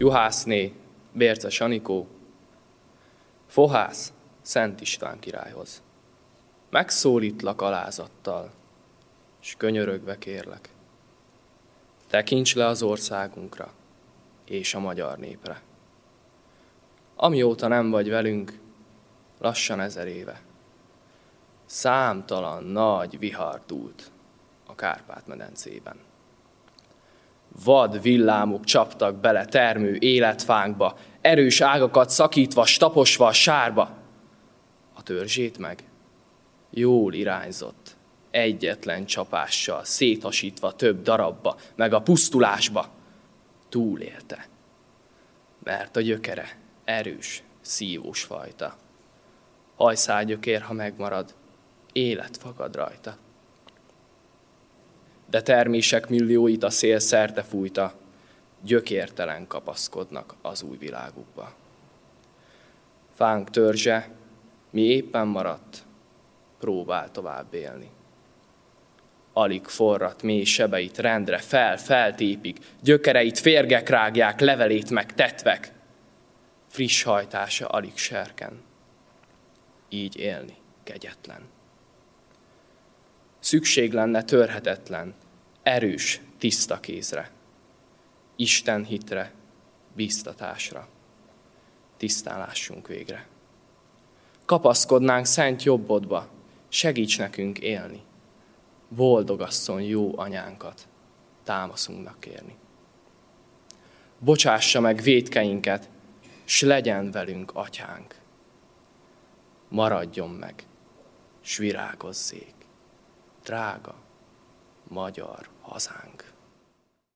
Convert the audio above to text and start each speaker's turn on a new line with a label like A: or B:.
A: Juhászné, Bérces Anikó, fohász Szent István királyhoz. Megszólítlak alázattal, s könyörögve kérlek. Tekints le az országunkra és a magyar népre. Amióta nem vagy velünk, lassan 1000 éve. Számtalan nagy vihar dúlt a Kárpát-medencében. Vad villámok csaptak bele termő életfánkba, erős ágakat szakítva, taposva a sárba. A törzsét meg jól irányzott, egyetlen csapással, széthasítva több darabba, meg a pusztulásba túlélte. Mert a gyökere erős, szívós fajta. Hajszálgyökér, ha megmarad, élet fakad rajta. De termések millióit a szél szerte fújta, gyökértelen kapaszkodnak az új világukba. Fánk törzse, mi éppen maradt, próbál tovább élni. Alig forrat mély sebeit rendre feltépik, gyökereit férgek rágják, levelét meg tetvek. Friss hajtása alig serken, így élni kegyetlen. Szükség lenne törhetetlen, erős, tiszta kézre, Isten hitre, bíztatásra. Tisztán lássunk végre. Kapaszkodnánk szent jobbodba, segíts nekünk élni. Boldogasszon jó anyánkat, támaszunknak kérni. Bocsássa meg vétkeinket, s legyen velünk atyánk. Maradjon meg, s virágozzék, drága magyar hazánk.